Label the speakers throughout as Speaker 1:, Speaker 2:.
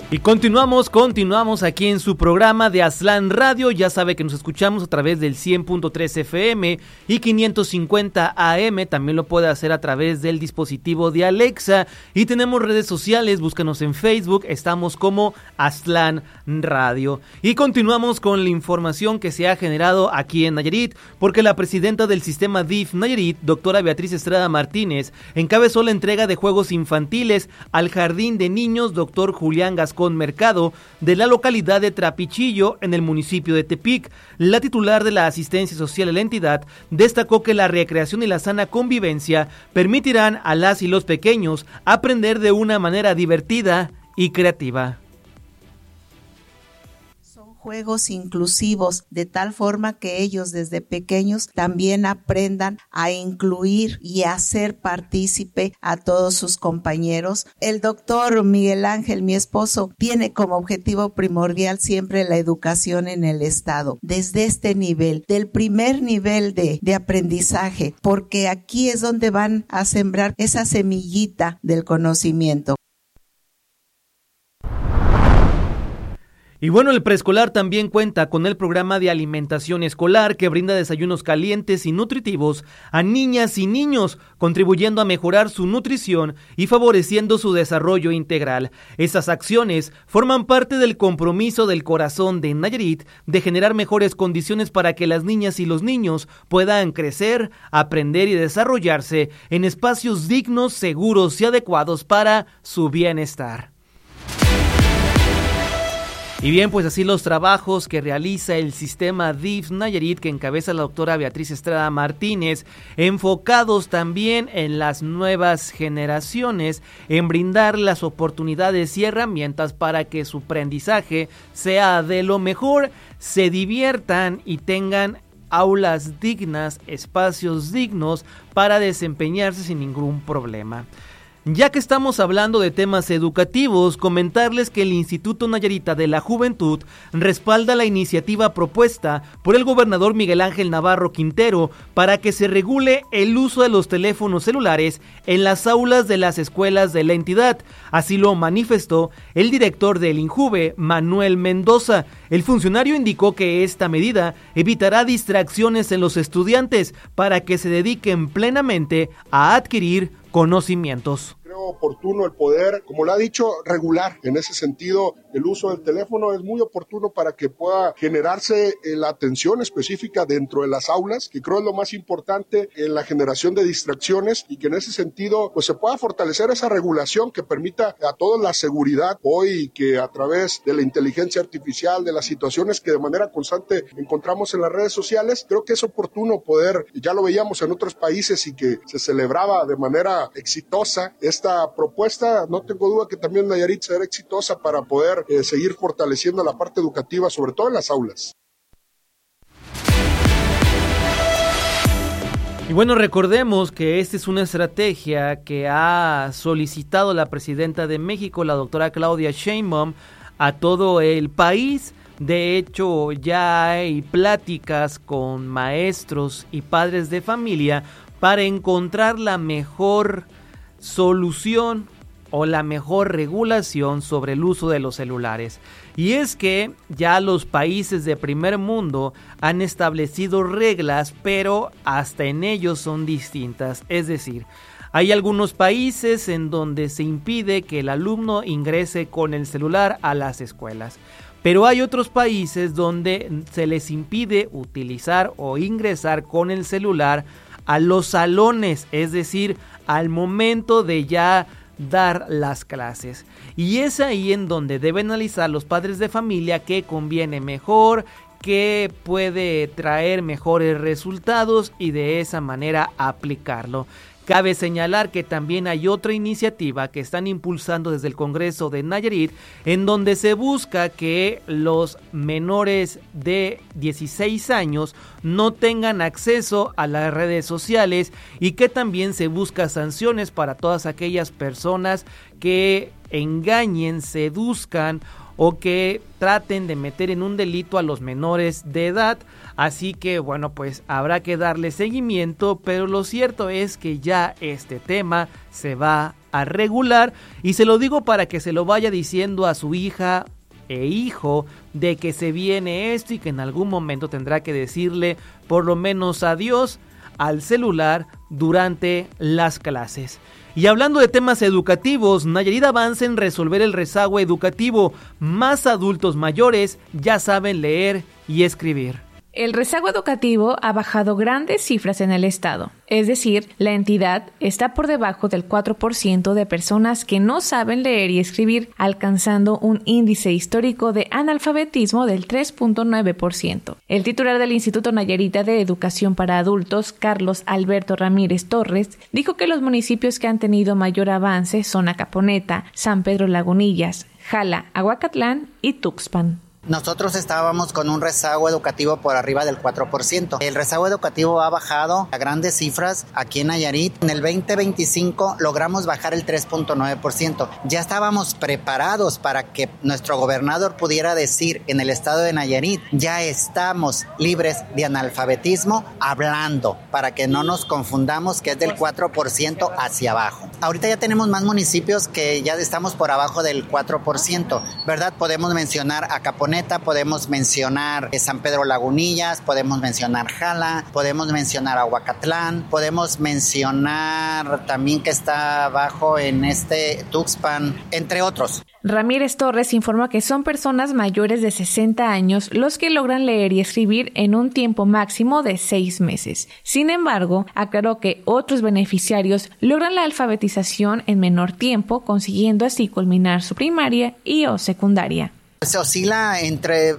Speaker 1: Y continuamos aquí en su programa de Aztlán Radio. Ya sabe que nos escuchamos a través del 100.3 FM y 550 AM. También lo puede hacer a través del dispositivo de Alexa. Y tenemos redes sociales, búscanos en Facebook, estamos como Aztlán Radio. Y continuamos con la información que se ha generado aquí en Nayarit, porque la presidenta del sistema DIF Nayarit, doctora Beatriz Estrada Martínez, encabezó la entrega de juegos infantiles al Jardín de Niños Dr. Julián Gascón Mercado de la localidad de Trapichillo en el municipio de Tepic. La titular de la asistencia social de la entidad destacó que la recreación y la sana convivencia permitirán a las y los pequeños aprender de una manera divertida y creativa.
Speaker 2: Juegos inclusivos, de tal forma que ellos desde pequeños también aprendan a incluir y a hacer partícipe a todos sus compañeros. El doctor Miguel Ángel, mi esposo, tiene como objetivo primordial siempre la educación en el estado, desde este nivel, del primer nivel de aprendizaje, porque aquí es donde van a sembrar esa semillita del conocimiento.
Speaker 1: Y bueno, el preescolar también cuenta con el programa de alimentación escolar que brinda desayunos calientes y nutritivos a niñas y niños, contribuyendo a mejorar su nutrición y favoreciendo su desarrollo integral. Estas acciones forman parte del compromiso del corazón de Nayarit de generar mejores condiciones para que las niñas y los niños puedan crecer, aprender y desarrollarse en espacios dignos, seguros y adecuados para su bienestar. Y bien, pues así los trabajos que realiza el sistema DIF Nayarit, que encabeza la doctora Beatriz Estrada Martínez, enfocados también en las nuevas generaciones, en brindar las oportunidades y herramientas para que su aprendizaje sea de lo mejor, se diviertan y tengan aulas dignas, espacios dignos para desempeñarse sin ningún problema. Ya que estamos hablando de temas educativos, comentarles que el Instituto Nayarita de la Juventud respalda la iniciativa propuesta por el gobernador Miguel Ángel Navarro Quintero para que se regule el uso de los teléfonos celulares en las aulas de las escuelas de la entidad. Así lo manifestó el director del INJUVE, Manuel Mendoza. El funcionario indicó que esta medida evitará distracciones en los estudiantes para que se dediquen plenamente a adquirir conocimientos.
Speaker 3: Creo oportuno el poder, como lo ha dicho, regular. En ese sentido, el uso del teléfono es muy oportuno para que pueda generarse la atención específica dentro de las aulas, que creo es lo más importante en la generación de distracciones, y que en ese sentido pues se pueda fortalecer esa regulación que permita a todos la seguridad hoy, que a través de la inteligencia artificial, de las situaciones que de manera constante encontramos en las redes sociales, creo que es oportuno poder, ya lo veíamos en otros países y que se celebraba de manera exitosa esta propuesta. No tengo duda que también Nayarit será exitosa para poder seguir fortaleciendo la parte educativa, sobre todo en las aulas.
Speaker 1: Y bueno, recordemos que esta es una estrategia que ha solicitado la presidenta de México, la doctora Claudia Sheinbaum, a todo el país. De hecho, ya hay pláticas con maestros y padres de familia para encontrar la mejor solución o la mejor regulación sobre el uso de los celulares. Y es que ya los países de primer mundo han establecido reglas, pero hasta en ellos son distintas. Es decir, hay algunos países en donde se impide que el alumno ingrese con el celular a las escuelas. Pero hay otros países donde se les impide utilizar o ingresar con el celular a los salones, es decir, al momento de ya dar las clases. Y es ahí en donde deben analizar los padres de familia qué conviene mejor, qué puede traer mejores resultados y de esa manera aplicarlo. Cabe señalar que también hay otra iniciativa que están impulsando desde el Congreso de Nayarit, en donde se busca que los menores de 16 años no tengan acceso a las redes sociales y que también se busca sanciones para todas aquellas personas que engañen, seduzcan o que traten de meter en un delito a los menores de edad. Así que bueno, pues habrá que darle seguimiento, pero lo cierto es que ya este tema se va a regular, y se lo digo para que se lo vaya diciendo a su hija e hijo de que se viene esto y que en algún momento tendrá que decirle por lo menos adiós al celular durante las clases. Y hablando de temas educativos, Nayarit avanza en resolver el rezago educativo. Más adultos mayores ya saben leer y escribir.
Speaker 4: El rezago educativo ha bajado grandes cifras en el estado, es decir, la entidad está por debajo del 4% de personas que no saben leer y escribir, alcanzando un índice histórico de analfabetismo del 3.9%. El titular del Instituto Nayarita de Educación para Adultos, Carlos Alberto Ramírez Torres, dijo que los municipios que han tenido mayor avance son Acaponeta, San Pedro Lagunillas, Jala, Aguacatlán y Tuxpan.
Speaker 5: Nosotros estábamos con un rezago educativo por arriba del 4%. El rezago educativo ha bajado a grandes cifras aquí en Nayarit. En el 2025 logramos bajar el 3.9%. Ya estábamos preparados para que nuestro gobernador pudiera decir en el estado de Nayarit, ya estamos libres de analfabetismo, hablando, para que no nos confundamos que es del 4% hacia abajo. Ahorita ya tenemos más municipios que ya estamos por abajo del 4%, ¿verdad? Podemos mencionar Acaponeta, podemos mencionar San Pedro Lagunillas, podemos mencionar Jala, podemos mencionar Aguacatlán, podemos mencionar también que está abajo en Tuxpan, entre otros.
Speaker 4: Ramírez Torres informa que son personas mayores de 60 años los que logran leer y escribir en un tiempo máximo de 6 meses. Sin embargo, aclaró que otros beneficiarios logran la alfabetización en menor tiempo, consiguiendo así culminar su primaria y o secundaria.
Speaker 5: Se oscila entre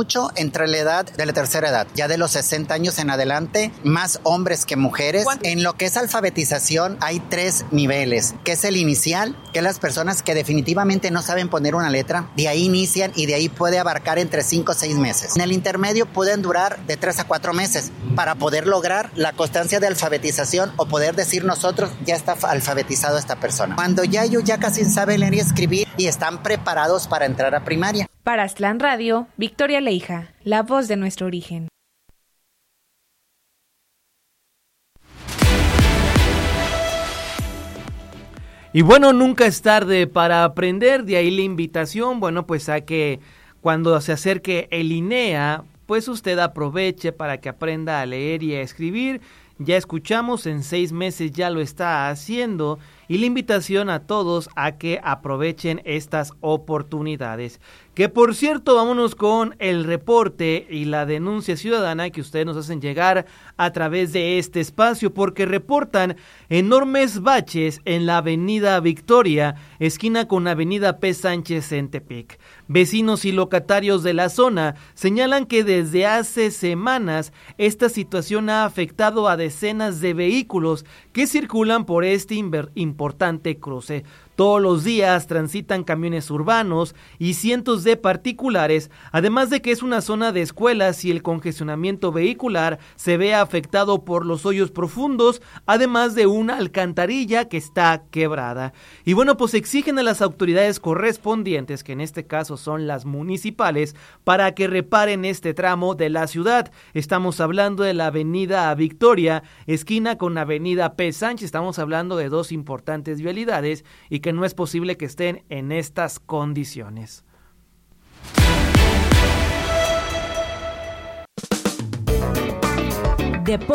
Speaker 5: la edad de la tercera edad, ya de los 60 años en adelante, más hombres que mujeres. En lo que es alfabetización hay 3 niveles, que es el inicial, que es las personas que definitivamente no saben poner una letra, de ahí inician y de ahí puede abarcar entre 5 o 6 meses. En el intermedio pueden durar de 3 a 4 meses para poder lograr la constancia de alfabetización o poder decir nosotros ya está alfabetizado esta persona. Cuando ya ellos ya casi saben leer y escribir y están preparados para entrar a primaria.
Speaker 4: Para Aztlán Radio, Victoria Leija, la voz de nuestro origen.
Speaker 1: Y bueno, nunca es tarde para aprender, de ahí la invitación, bueno, pues a que cuando se acerque el INEA, pues usted aproveche para que aprenda a leer y a escribir. Ya escuchamos, en 6 meses ya lo está haciendo, y la invitación a todos a que aprovechen estas oportunidades. Que por cierto, vámonos con el reporte y la denuncia ciudadana que ustedes nos hacen llegar a través de este espacio, porque reportan enormes baches en la avenida Victoria, esquina con avenida P. Sánchez en Tepic. Vecinos y locatarios de la zona señalan que desde hace semanas esta situación ha afectado a decenas de vehículos que circulan por este importante cruce. Todos los días transitan camiones urbanos y cientos de particulares, además de que es una zona de escuelas y el congestionamiento vehicular se ve afectado por los hoyos profundos, además de una alcantarilla que está quebrada. Y bueno, pues exigen a las autoridades correspondientes, que en este caso son las municipales, para que reparen este tramo de la ciudad. Estamos hablando de la avenida Victoria, esquina con avenida P. Sánchez, estamos hablando de 2 importantes vialidades y que no es posible que estén en estas condiciones.
Speaker 6: Deportes.